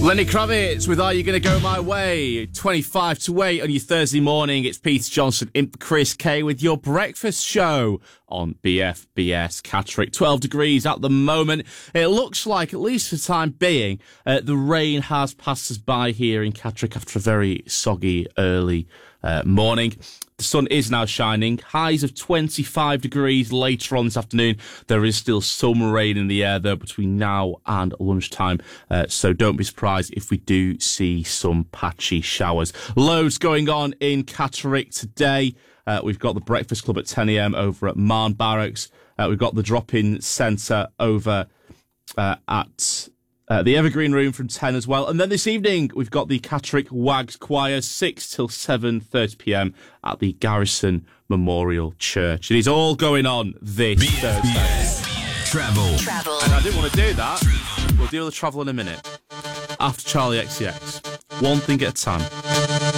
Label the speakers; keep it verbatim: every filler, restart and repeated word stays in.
Speaker 1: Lenny Kravitz with Are You Gonna Go My Way? twenty-five to eight on your Thursday morning. It's Peter Johnson in for Chris Kay with your breakfast show on B F B S Catterick. twelve degrees at the moment. It looks like, at least for the time being, uh, the rain has passed us by here in Catterick after a very soggy early uh, morning. The sun is now shining. Highs of twenty-five degrees later on this afternoon. There is still some rain in the air, though, between now and lunchtime. Uh, so don't be surprised if we do see some patchy showers. Loads going on in Catterick today. Uh, we've got the Breakfast Club at ten a.m. over at Marne Barracks. Uh, we've got the drop-in centre over uh, at... Uh, the Evergreen Room from ten as well. And then this evening, we've got the Catterick Wags Choir, six till seven thirty p.m. at the Garrison Memorial Church. It is all going on this
Speaker 2: B F B S.
Speaker 1: Thursday.
Speaker 2: Travel.
Speaker 3: Travel.
Speaker 1: And I didn't want to do that. We'll deal with the travel in a minute. After Charlie X C X. One thing at a time.